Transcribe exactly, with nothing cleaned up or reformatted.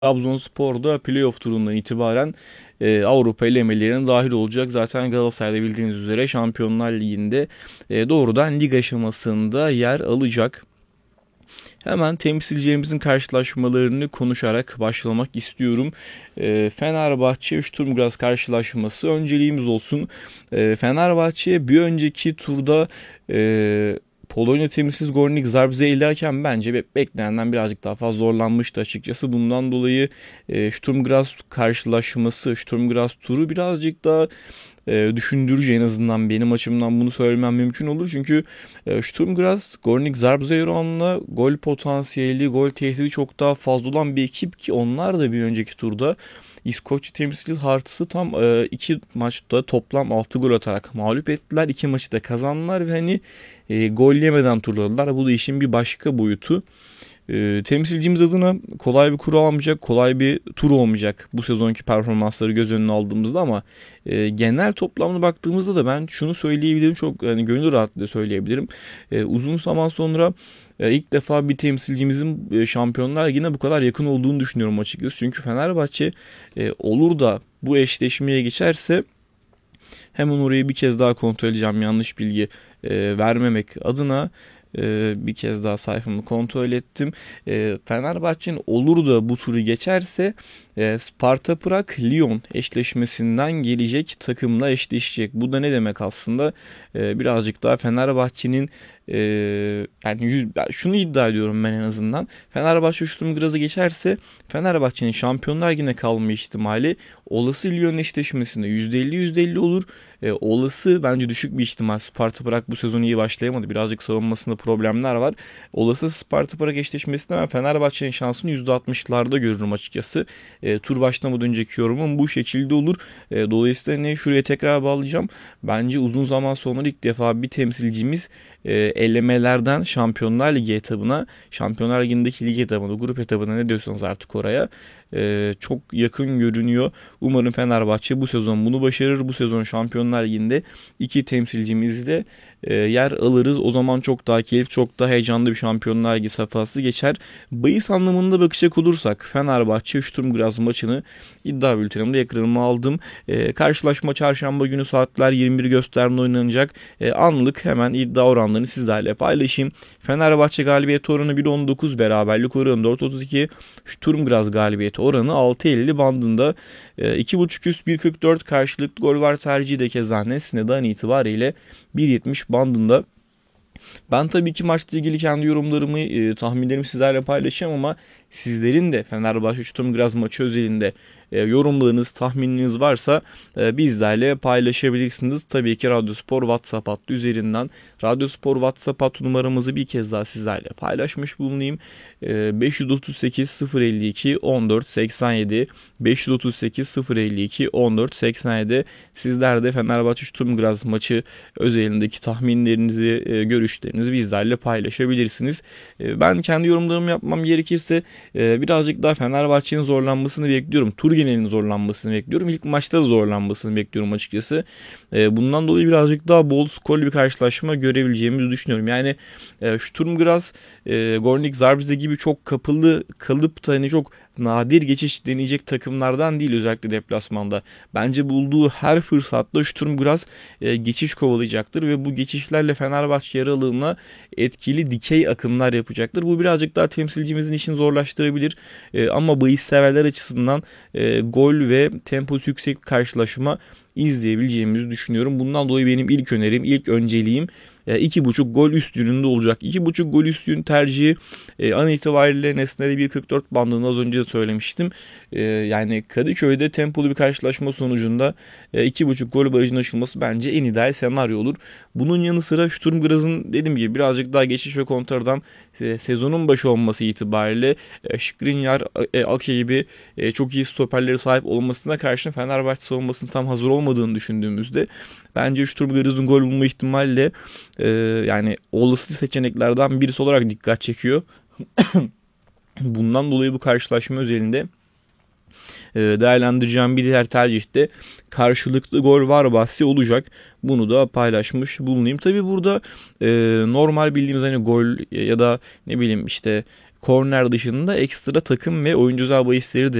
Trabzonspor da playoff turundan itibaren e, Avrupa elemelerine dahil olacak. Zaten Galatasaray'da bildiğiniz üzere Şampiyonlar Ligi'nde e, doğrudan lig aşamasında yer alacak. Hemen temsilcilerimizin karşılaşmalarını konuşarak başlamak istiyorum. E, Fenerbahçe Sturm Graz karşılaşması önceliğimiz olsun. E, Fenerbahçe bir önceki turda e, Polonya temsilcisi Górnik Zabrze ilerken bence beklenenden birazcık daha fazla zorlanmıştı açıkçası. Bundan dolayı e, Sturm Graz karşılaşması, Sturm Graz turu birazcık daha e, düşündürücü, en azından benim açımdan bunu söylemem mümkün olur. Çünkü e, Sturm Graz, Górnik Zabrze'yle gol potansiyeli, gol tehdidi çok daha fazla olan bir ekip ki onlar da bir önceki turda İskoçya temsilcisi Hearts'ı tam e, iki maçta toplam altı gol atarak mağlup ettiler. İki maçı da kazandılar ve hani e, gol yemeden turladılar. Bu da işin bir başka boyutu. E, temsilcimiz adına kolay bir kuru almayacak, kolay bir tur olmayacak bu sezonki performansları göz önüne aldığımızda, ama e, genel toplamına baktığımızda da ben şunu söyleyebilirim, çok yani gönül rahatlığıyla söyleyebilirim. E, uzun zaman sonra e, ilk defa bir temsilcimizin e, Şampiyonlar Ligi'ne bu kadar yakın olduğunu düşünüyorum açıkçası. Çünkü Fenerbahçe e, olur da bu eşleşmeye geçerse, hemen orayı bir kez daha kontrol edeceğim yanlış bilgi e, vermemek adına. Ee, bir kez daha sayfamı kontrol ettim. Ee, Fenerbahçe'nin olur da bu turu geçerse e, Sparta Prag Lyon eşleşmesinden gelecek takımla eşleşecek. Bu da ne demek aslında? Ee, birazcık daha Fenerbahçe'nin e, yani yüz, şunu iddia ediyorum ben en azından. Fenerbahçe Sturm Graz'ı geçerse Fenerbahçe'nin Şampiyonlar Ligi'ne kalma ihtimali olası Lyon eşleşmesinde yüzde elli yüzde elli olur. E, olası bence düşük bir ihtimal. Sparta Prag bu sezon iyi başlayamadı. Birazcık savunmasında problemler var. Olası Sparta Prag eşleşmesinde ben Fenerbahçe'nin şansını yüzde altmışlarda görürüm açıkçası. E, tur başlamadan önceki yorumum bu şekilde olur. E, dolayısıyla ne şuraya tekrar bağlayacağım. Bence uzun zaman sonra ilk defa bir temsilcimiz e, elemelerden Şampiyonlar Ligi etabına, Şampiyonlar Ligi'ndeki lig etabına, grup etabına, ne diyorsanız artık oraya e, çok yakın görünüyor. Umarım Fenerbahçe bu sezon bunu başarır. Bu sezon Şampiyonlar Ligi'nde iki temsilcimizle e, yer alırız. O zaman çok daha keyif, çok daha heyecanlı bir Şampiyonlar Ligi safhası geçer. Bahis anlamında bakacak olursak Fenerbahçe Sturm Graz maçını iddia bültenimde ekranıma aldım. E, karşılaşma çarşamba günü saatler yirmi bir gösterimde oynanacak. E, anlık hemen iddia oranlarını sizlerle paylaşayım. Fenerbahçe galibiyet oranı bir on dokuz, beraberlik oranı dört otuz iki, Sturm Graz galibiyeti oranı altı elli bandında. E, iki buçuk üst bir kırk dört, karşılıklı gol var tercihi de keza Nesne'den itibariyle bir yetmiş bandında. Ben tabii iki maçla ilgili kendi yorumlarımı, e, tahminlerimi sizlerle paylaşacağım, ama sizlerin de Fenerbahçe Sturm Graz maçı özelinde e, yorumlarınız, tahmininiz varsa e, bizlerle paylaşabilirsiniz. Tabii ki Radyospor WhatsApp hattı üzerinden. Radyospor WhatsApp hattı numaramızı bir kez daha sizlerle paylaşmış bulunayım. E, beş otuz sekiz sıfır elli iki on dört seksen yedi, beş otuz sekiz sıfır elli iki on dört seksen yedi. Sizler de Fenerbahçe Sturm Graz maçı özelindeki tahminlerinizi, e, görüşlerinizi bizlerle paylaşabilirsiniz. E, ben kendi yorumlarımı yapmam gerekirse e, birazcık daha Fenerbahçe'nin zorlanmasını bekliyorum. Tur genelinin zorlanmasını bekliyorum. İlk maçta da zorlanmasını bekliyorum açıkçası. E, bundan dolayı birazcık daha bol skorlu bir karşılaşma görebileceğimizi düşünüyorum. Yani e, Sturm Graz, e, Górnik Zabrze gibi çok kapalı kalıp da hani çok nadir geçiş deneyecek takımlardan değil, özellikle deplasmanda. Bence bulduğu her fırsatta Sturm Graz e, geçiş kovalayacaktır ve bu geçişlerle Fenerbahçe yarı alanına etkili dikey akınlar yapacaktır. Bu birazcık daha temsilcimizin işini zorlaştırabilir. E, ama bahis severler açısından e, gol ve temposu yüksek bir karşılaşma izleyebileceğimizi düşünüyorum. Bundan dolayı benim ilk önerim, ilk önceliğim iki buçuk gol üst yönünde olacak. iki buçuk gol üst yön tercihi e, an itibariyle Nesne'de bir kırk dört bandında, az önce de söylemiştim. E, yani Kadıköy'de tempolu bir karşılaşma sonucunda e, iki buçuk gol barajının aşılması bence en ideal senaryo olur. Bunun yanı sıra Sturm Graz'ın dediğim gibi birazcık daha geçiş ve kontradan e, sezonun başı olması itibariyle e, Skriniar, e, Ake gibi e, çok iyi stoperleri sahip olmasına karşın Fenerbahçe savunmasının tam hazır olmadığını düşündüğümüzde bence Sturm Graz'ın gol bulma ihtimalle e, yani olası seçeneklerden birisi olarak dikkat çekiyor. Bundan dolayı bu karşılaşma özelinde e, değerlendireceğim bir diğer tercih de karşılıklı gol var bahsi olacak. Bunu da paylaşmış bulunayım. Tabii burada e, normal bildiğimiz hani gol ya da ne bileyim işte korner dışında ekstra takım ve oyuncular bahisleri de